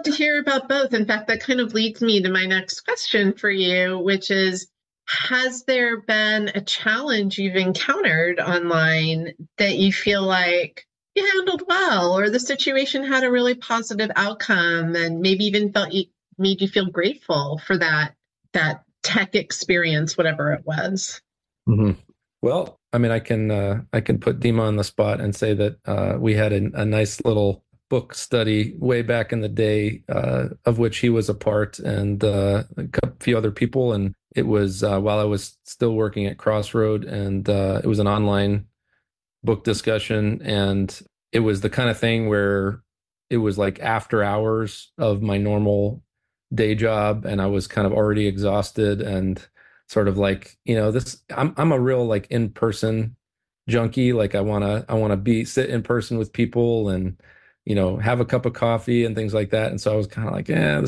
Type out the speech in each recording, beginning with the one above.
to hear about both. In fact, that kind of leads me to my next question for you, which is, has there been a challenge you've encountered online that you feel like you handled well, or the situation had a really positive outcome and maybe even made you feel grateful for that tech experience, whatever it was? hmm Well, I mean, I can put Dima on the spot and say that we had a nice little book study way back in the day, of which he was a part, and few other people. And it was while I was still working at Crossroad, and it was an online book discussion, and it was the kind of thing where it was like after hours of my normal day job, and I was kind of already exhausted and sort of like, this I'm a real like in-person junkie. Like I want to be sit in person with people and have a cup of coffee and things like that. And so I was kind of like, yeah,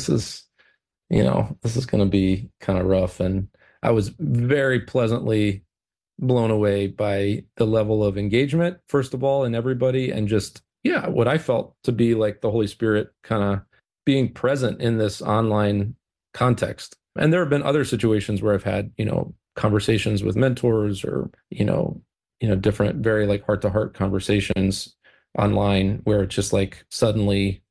this is going to be kind of rough. And I was very pleasantly blown away by the level of engagement, first of all, in everybody, and just, yeah, what I felt to be like the Holy Spirit kind of being present in this online context. And there have been other situations where I've had, conversations with mentors, or, different, very like heart to heart conversations online, where it's just like suddenly,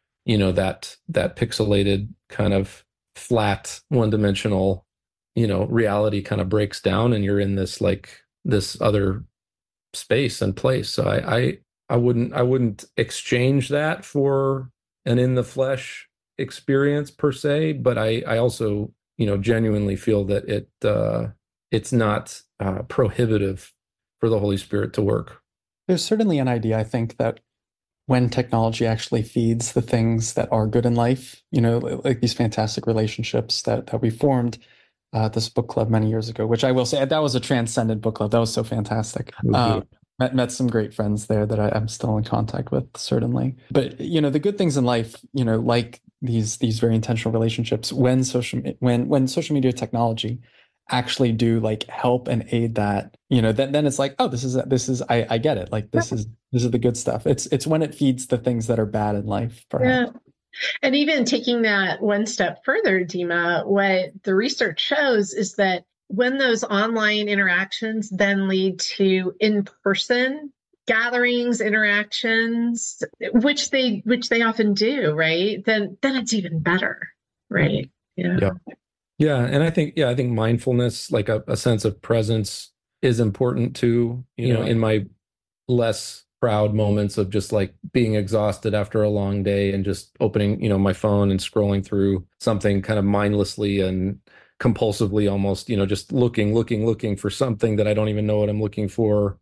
that pixelated kind of flat, one-dimensional, reality kind of breaks down, and you're in this like this other space and place. So I wouldn't exchange that for an in the flesh experience per se, but I also, genuinely feel that it's not prohibitive for the Holy Spirit to work. There's certainly an idea, I think, that when technology actually feeds the things that are good in life, like these fantastic relationships that we formed at this book club many years ago, which I will say that was a transcendent book club. That was so fantastic. It was beautiful. Met some great friends there that I'm still in contact with, certainly. But the good things in life, like these very intentional relationships, when social media technology actually do like help and aid that, then it's like, oh, this is I get it. Like this is the good stuff. It's when it feeds the things that are bad in life, perhaps. Yeah. And even taking that one step further, Dima, what the research shows is that when those online interactions then lead to in-person gatherings, interactions, which they often do, right? Then it's even better, right? Yeah. Yeah. Yeah. And I think mindfulness, like a sense of presence, is important too, in my less proud moments of just like being exhausted after a long day and just opening, my phone and scrolling through something kind of mindlessly and compulsively almost, just looking for something that I don't even know what I'm looking for.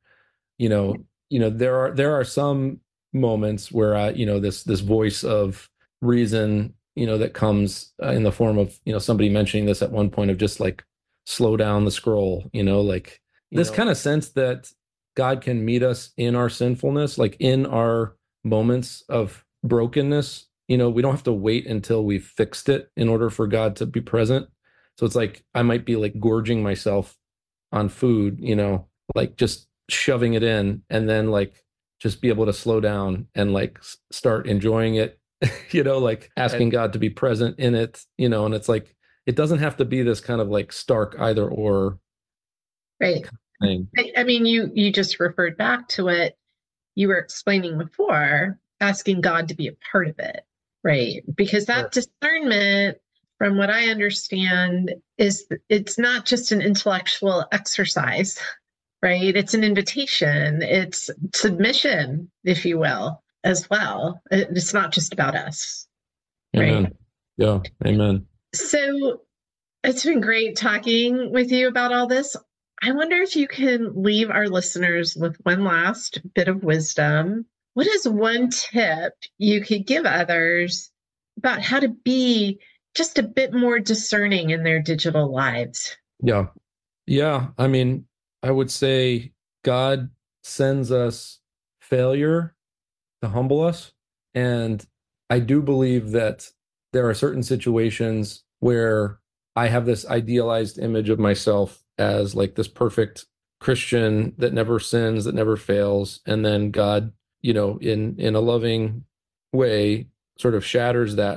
There are some moments where this voice of reason, that comes in the form of, somebody mentioning this at one point, of just like slow down the scroll, like this kind of sense that God can meet us in our sinfulness, like in our moments of brokenness. We don't have to wait until we've fixed it in order for God to be present. So it's like I might be like gorging myself on food, like just shoving it in, and then like just be able to slow down and like start enjoying it, like asking God to be present in it, and it's like it doesn't have to be this kind of like stark either or Right. thing. I mean, you just referred back to what you were explaining before, asking God to be a part of it, right? Because that discernment, from what I understand, it's not just an intellectual exercise, right? It's an invitation, it's submission, if you will, as well. It's not just about us, right? Amen. Yeah. Amen. So it's been great talking with you about all this. I wonder if you can leave our listeners with one last bit of wisdom. What is one tip you could give others about how to be just a bit more discerning in their digital lives? Yeah. Yeah. I mean, I would say God sends us failure to humble us. And I do believe that there are certain situations where I have this idealized image of myself as like this perfect Christian that never sins, that never fails. And then God, in a loving way, sort of shatters that